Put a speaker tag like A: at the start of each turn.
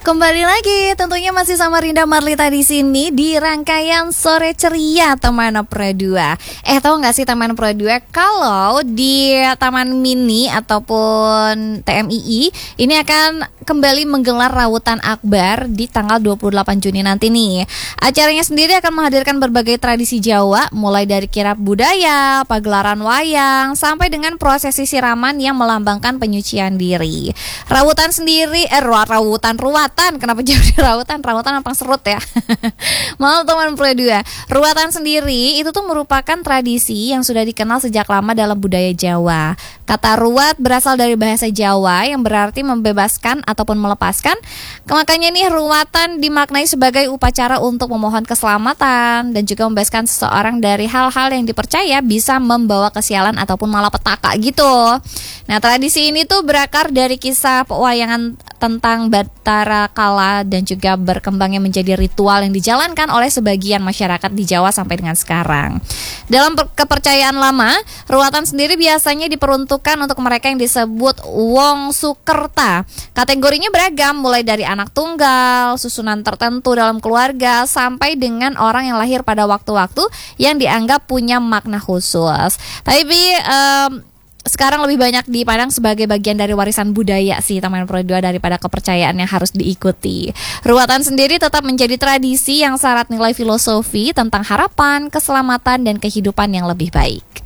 A: Kembali lagi, tentunya masih sama Rinda Marlita di sini di rangkaian Sore Ceria Taman Pro 2. Tahu nggak sih Taman Pro 2 kalau di Taman Mini ataupun TMII ini akan kembali menggelar Rawutan Akbar di tanggal 28 Juni nanti nih. Acaranya sendiri akan menghadirkan berbagai tradisi Jawa, mulai dari kirab budaya, pagelaran wayang, sampai dengan prosesi siraman yang melambangkan penyucian diri. Rawutan sendiri, ruatan, kenapa jadi rawutan apa serut ya? Maaf teman Pro 2. Ruatan sendiri itu tuh merupakan tradisi yang sudah dikenal sejak lama dalam budaya Jawa. Kata ruat berasal dari bahasa Jawa yang berarti membebaskan ataupun melepaskan. Makanya nih ruatan dimaknai sebagai upacara untuk memohon keselamatan dan juga membebaskan seseorang dari hal-hal yang dipercaya bisa membawa kesialan ataupun malapetaka gitu. Nah, tradisi ini tuh berakar dari kisah pewayangan tentang Batara Kala dan juga berkembangnya menjadi ritual yang dijalankan oleh sebagian masyarakat di Jawa sampai dengan sekarang. Dalam kepercayaan lama, ruatan sendiri biasanya diperuntukkan untuk mereka yang disebut Wong Sukerta. Kategorinya beragam, mulai dari anak tunggal, susunan tertentu dalam keluarga, sampai dengan orang yang lahir pada waktu-waktu yang dianggap punya makna khusus. Tapi sekarang lebih banyak dipandang sebagai bagian dari warisan budaya sih Taman Pro 2 daripada kepercayaan yang harus diikuti. Ruatan sendiri tetap menjadi tradisi yang syarat nilai filosofi tentang harapan, keselamatan, dan kehidupan yang lebih baik.